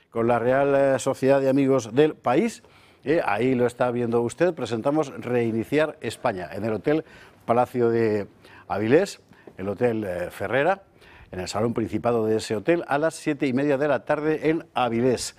con la Real Sociedad de Amigos del País. Ahí lo está viendo usted. Presentamos Reiniciar España en el Hotel Palacio de Avilés, el Hotel Ferrera, en el Salón Principado de ese hotel, a las 7:30 de la tarde en Avilés.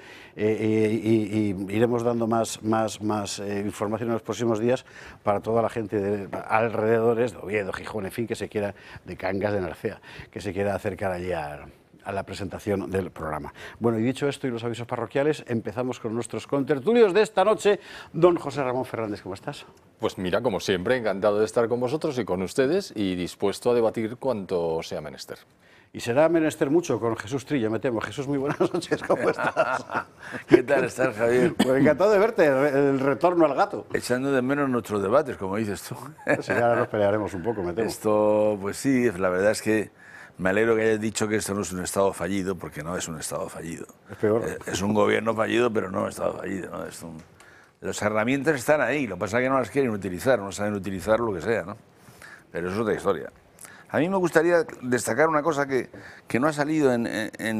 Y iremos dando más información en los próximos días para toda la gente de alrededores, de Oviedo, Gijón, en fin, que se quiera, de Cangas, de Narcea, que se quiera acercar allí a la presentación del programa. Bueno, y dicho esto y los avisos parroquiales, empezamos con nuestros contertulios de esta noche. Don José Ramón Fernández, ¿cómo estás? Pues mira, como siempre, encantado de estar con vosotros y con ustedes y dispuesto a debatir cuanto sea menester. Y será menester mucho con Jesús Trillo, me temo. Jesús, muy buenas noches, ¿cómo estás? ¿Qué tal estás, Javier? Pues encantado de verte, el retorno al gato. Echando de menos nuestros debates, como dices tú. Sí, ahora nos pelearemos un poco, me temo. Esto, pues sí, la verdad es que me alegro que hayas dicho que esto no es un Estado fallido, porque no es un Estado fallido. Es peor. Es un gobierno fallido, pero no un Estado fallido, ¿no? Las herramientas están ahí, lo que pasa es que no las quieren utilizar, no saben utilizar lo que sea, ¿no? Pero es otra historia. A mí me gustaría destacar una cosa que no ha salido en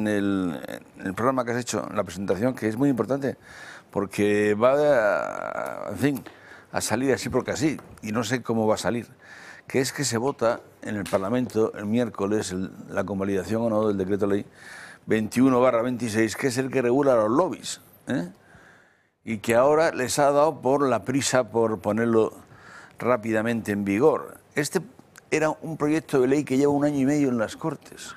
el programa que has hecho, en la presentación, que es muy importante, porque va a salir así porque así, y no sé cómo va a salir, que es que se vota en el Parlamento el miércoles la convalidación o no del decreto ley 21/26, que es el que regula los lobbies, y que ahora les ha dado por la prisa por ponerlo rápidamente en vigor. Era un proyecto de ley que lleva 1 año y medio en las Cortes.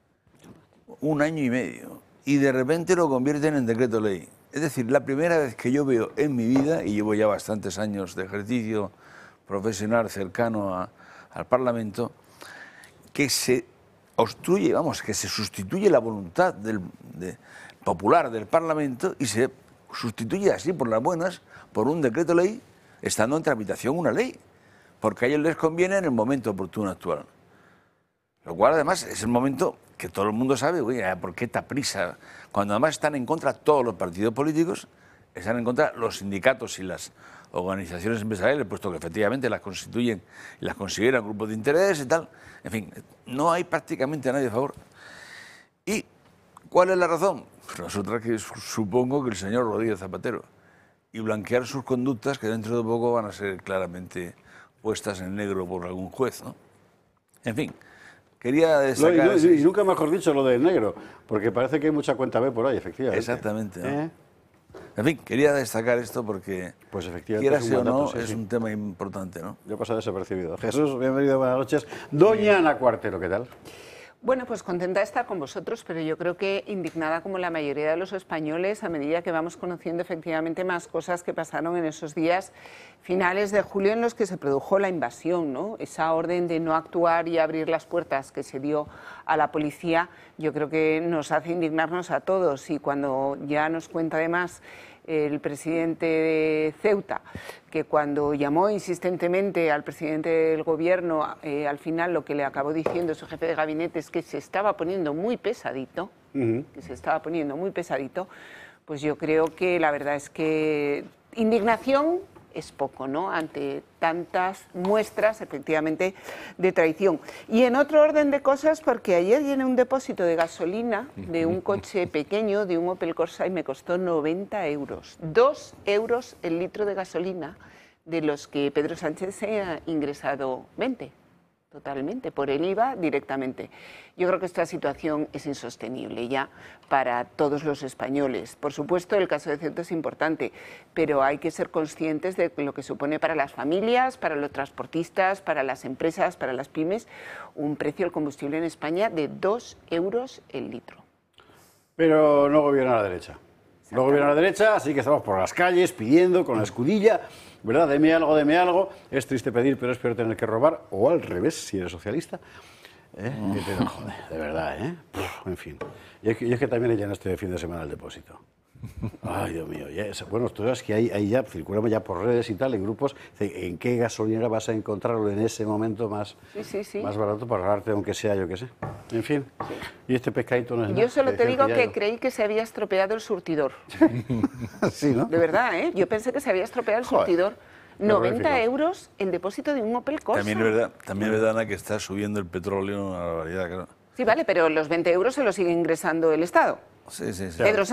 1 año y medio. Y de repente lo convierten en decreto ley. Es decir, la primera vez que yo veo en mi vida, y llevo ya bastantes años de ejercicio profesional cercano al Parlamento, que se obstruye, que se sustituye la voluntad popular del Parlamento y se sustituye así por las buenas por un decreto ley, estando en tramitación una ley. Porque a ellos les conviene en el momento oportuno actual. Lo cual, además, es el momento que todo el mundo sabe, oye, ¿por qué esta prisa? Cuando además están en contra todos los partidos políticos, están en contra los sindicatos y las organizaciones empresariales, puesto que efectivamente las constituyen y las consideran grupos de interés y tal. En fin, no hay prácticamente nadie a favor. ¿Y cuál es la razón? Pues nosotras que supongo que el señor Rodríguez Zapatero. Y blanquear sus conductas que dentro de poco van a ser claramente puestas en negro por algún juez, ¿no? En fin, quería destacar... Y nunca mejor dicho lo del negro, porque parece que hay mucha cuenta B por ahí, efectivamente. Exactamente, ¿no? En fin, quería destacar esto porque, pues efectivamente, quieras o no, es un tema importante, ¿no? Yo paso desapercibido. Jesús, bienvenido, buenas noches. Doña Ana Cuartero, ¿qué tal? Bueno, pues contenta de estar con vosotros, pero yo creo que indignada como la mayoría de los españoles a medida que vamos conociendo efectivamente más cosas que pasaron en esos días finales de julio en los que se produjo la invasión, ¿no? Esa orden de no actuar y abrir las puertas que se dio a la policía, yo creo que nos hace indignarnos a todos, y cuando ya nos cuenta además el presidente de Ceuta, que cuando llamó insistentemente al presidente del gobierno, al final lo que le acabó diciendo su jefe de gabinete es que se estaba poniendo muy pesadito, pues yo creo que la verdad es que indignación es poco, ¿no?, ante tantas muestras, efectivamente, de traición. Y en otro orden de cosas, porque ayer llené un depósito de gasolina de un coche pequeño, de un Opel Corsa, y me costó 90 euros. 2 euros el litro de gasolina, de los que Pedro Sánchez se ha ingresado 20. Totalmente, por el IVA directamente. Yo creo que esta situación es insostenible ya para todos los españoles. Por supuesto, el caso de Ceuta es importante, pero hay que ser conscientes de lo que supone para las familias, para los transportistas, para las empresas, para las pymes, un precio del combustible en España de 2 euros el litro. Pero no gobierna la derecha. No gobierna la derecha, así que estamos por las calles pidiendo con la escudilla, ¿verdad? Deme algo, deme algo. Es triste pedir, pero es peor tener que robar. O al revés, si eres socialista. Pero, joder, de verdad, ¿eh? En fin. Y es que también ya no este fin de semana el depósito. Ay, Dios mío. Bueno, tú sabes que ahí ya circulamos ya por redes y tal, en grupos. ¿En qué gasolinera vas a encontrarlo en ese momento más barato para ahorrarte, aunque sea, yo qué sé? En fin. Sí. Y este pescadito no es nada. Yo solo te digo que creí que se había estropeado el surtidor. Sí, ¿no? De verdad, ¿eh? Yo pensé que se había estropeado el surtidor. 90 euros el depósito de un Opel Corsa. También es verdad, Ana, que está subiendo el petróleo a la barbaridad, claro. Sí, vale, pero los 20 euros se los sigue ingresando el Estado. Sí. Pedro